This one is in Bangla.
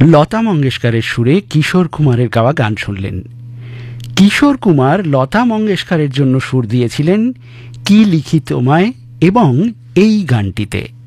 লতা মঙ্গেশকরের সুরে কিশোর কুমারের গাওয়া গান শুনলেন। কিশোর কুমার লতা মঙ্গেশকরের জন্য সুর দিয়েছিলেন কি লিখি তোমায় এবং এই গানটিতে।